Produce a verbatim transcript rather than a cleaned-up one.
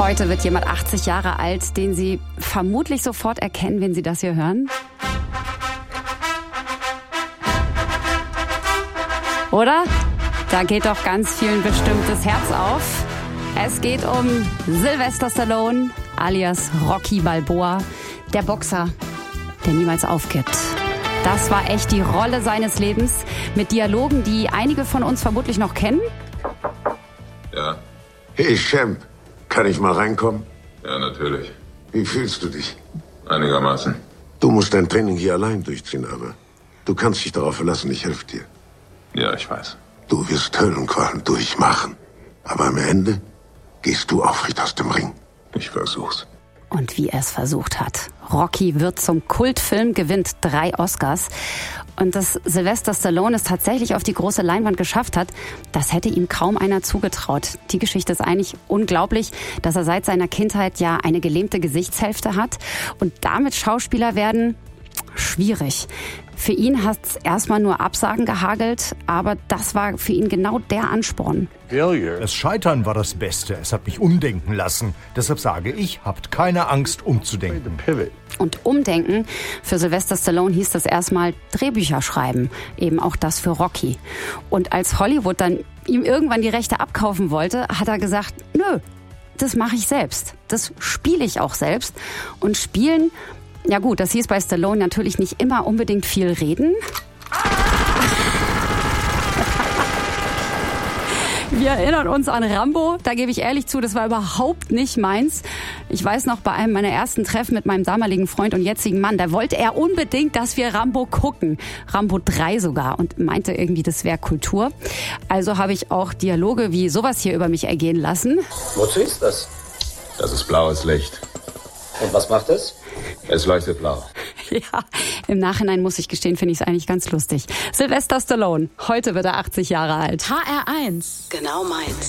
Heute wird jemand achtzig Jahre alt, den Sie vermutlich sofort erkennen, wenn Sie das hier hören. Oder? Da geht doch ganz vielen bestimmt das Herz auf. Es geht um Sylvester Stallone, alias Rocky Balboa, der Boxer, der niemals aufgibt. Das war echt die Rolle seines Lebens, mit Dialogen, die einige von uns vermutlich noch kennen. Ja. Hey Champ, kann ich mal reinkommen? Ja, natürlich. Wie fühlst du dich? Einigermaßen. Du musst dein Training hier allein durchziehen, aber du kannst dich darauf verlassen, ich helfe dir. Ja, ich weiß. Du wirst Höllenqualen durchmachen, aber am Ende gehst du aufrecht aus dem Ring. Ich versuch's. Und wie er es versucht hat. Rocky wird zum Kultfilm, gewinnt drei Oscars. Und dass Sylvester Stallone es tatsächlich auf die große Leinwand geschafft hat, das hätte ihm kaum einer zugetraut. Die Geschichte ist eigentlich unglaublich, dass er seit seiner Kindheit ja eine gelähmte Gesichtshälfte hat. Und damit Schauspieler werden, schwierig. Für ihn hat es erstmal nur Absagen gehagelt, aber das war für ihn genau der Ansporn. Das Scheitern war das Beste. Es hat mich umdenken lassen. Deshalb sage ich, habt keine Angst, umzudenken. Und umdenken, für Sylvester Stallone hieß das erstmal Drehbücher schreiben. Eben auch das für Rocky. Und als Hollywood dann ihm irgendwann die Rechte abkaufen wollte, hat er gesagt, nö, das mache ich selbst. Das spiele ich auch selbst. Und spielen... Ja gut, das hieß bei Stallone natürlich nicht immer unbedingt viel reden. Wir erinnern uns an Rambo, da gebe ich ehrlich zu, das war überhaupt nicht meins. Ich weiß noch, bei einem meiner ersten Treffen mit meinem damaligen Freund und jetzigen Mann, da wollte er unbedingt, dass wir Rambo gucken. Rambo drei sogar, und meinte irgendwie, das wäre Kultur. Also habe ich auch Dialoge wie sowas hier über mich ergehen lassen. Wozu ist das? Das ist blaues Licht. Und was macht es? Es leuchtet blau. Ja, im Nachhinein muss ich gestehen, finde ich es eigentlich ganz lustig. Sylvester Stallone, heute wird er achtzig Jahre alt. H R eins. Genau meins.